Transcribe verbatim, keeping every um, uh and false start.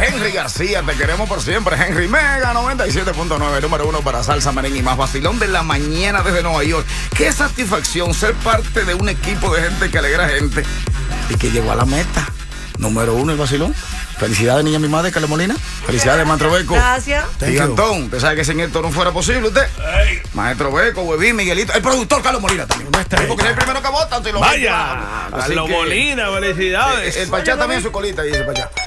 Henry García, te queremos por siempre. Henry Mega noventa y siete punto nueve, número uno para salsa, merengue y más. Vacilón de la mañana desde Nueva York. Qué satisfacción ser parte de un equipo de gente que alegra gente y que llegó a la meta. Número uno el vacilón. Felicidades, niña mi madre, Carlos Molina. Felicidades, Maestro Beco. Gracias. Gigantón, usted sabe que sin esto no fuera posible usted. Hey. Maestro Beco, Huevín, Miguelito. El productor Carlos Molina también. Porque es el primero que vota. Vaya, Carlos Molina, felicidades. El, el Pachá también su colita, dice el Pachá.